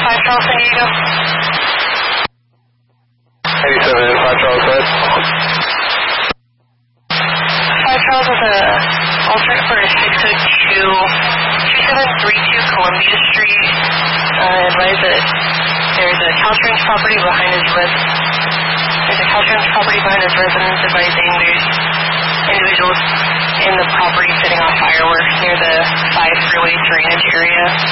5 Charles San Diego. 87 5 Charles, go ahead. 5 Charles is a alternate for a 602-2732 Columbia Street. Advise that there's a Caltrans property behind his residence. There's a Caltrans property behind his residence, advising there's individuals in the property setting off fireworks near the 5 freeway drainage area.